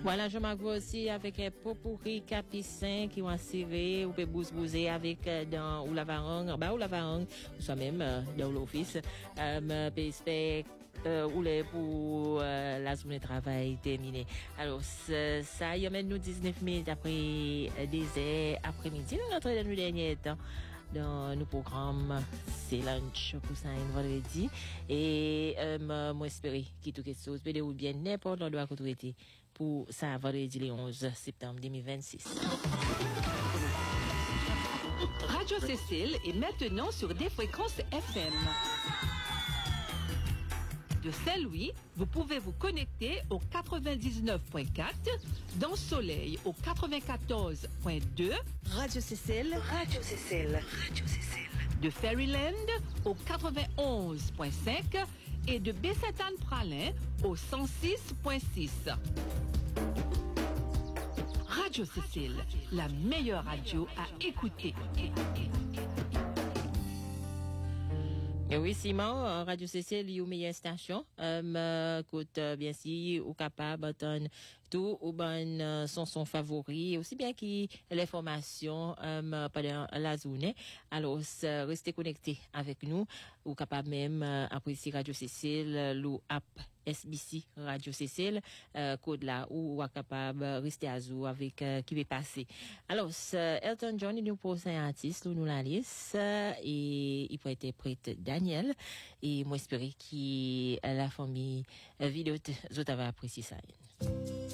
Voilà, je m'avoue aussi avec un potpourri capissin qui ont assuré ou peut bouser avec dans ou la varang, ou la varang, ou soit même dans l'office, ou les pour la journée de travail terminée. Alors, ça y amène nous 19 minutes après des heures après-midi, notre dernier temps dans nos programmes, c'est lunch pour ça un vendredi. Et moi espérer qu'il tout quelque chose peut ou bien n'importe où doit retrouver pour ça vendredi le 11 septembre 2026. Radio Cécile est maintenant sur des fréquences FM. De Saint-Louis, vous pouvez vous connecter au 99.4, dans Soleil au 94.2, Radio Cécile, Radio Cécile, Radio Cécile. De Fairyland au 91.5 et de Baie-Sainte-Anne-Pralin au 106.6. Radio Cécile, la meilleure radio à écouter. Et oui, Simon, Radio Cécile, il y a une meilleure station. Écoute, bien si, ou capable, d'entendre tout, ou ben, son favori, aussi bien qu'il les formations, pendant la journée. Alors, restez connectés avec nous, ou capable même, apprécier Radio Cécile, l'ou app SBC Radio Cécile, code là où est capable rester à jour avec qui va passer. Alors, Elton John, il nous pose un artiste, nous la liste, et il peut interpréter Daniel, et moi espérer que la famille vidéo, vous avez apprécié ça.